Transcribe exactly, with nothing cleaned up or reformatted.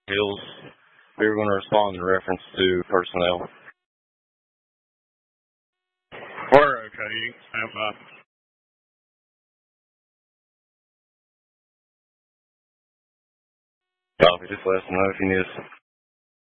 Hills. We were going to respond in reference to personnel. We're okay. You can stand by. Copy. Just let us know if you need us.